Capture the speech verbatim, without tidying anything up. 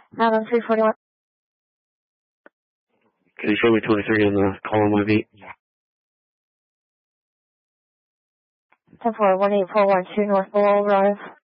Adam three forty-one. Can you show me twenty-three on the call on my beat? ten four one eight four one two North Lowell Drive.